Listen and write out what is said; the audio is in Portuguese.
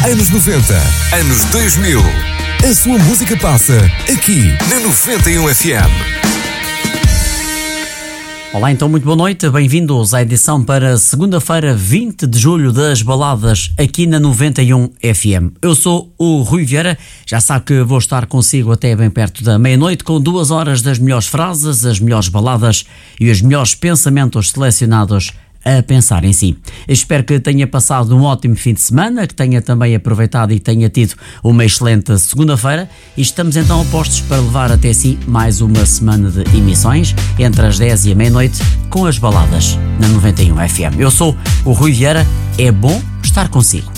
Anos 90, anos 2000. A sua música passa aqui na 91 FM. Olá, então muito boa noite, bem-vindos à edição para segunda-feira, 20 de julho das baladas aqui na 91 FM. Eu sou o Rui Vieira, já sabe que vou estar consigo até bem perto da meia-noite com 2 horas das melhores frases, as melhores baladas e os melhores pensamentos selecionados a pensar em si. Espero que tenha passado um ótimo fim de semana, que tenha também aproveitado e tenha tido uma excelente segunda-feira e estamos então a postos para levar até si mais uma semana de emissões entre as 10 e a meia-noite com as baladas na 91 FM. Eu sou o Rui Vieira, é bom estar consigo.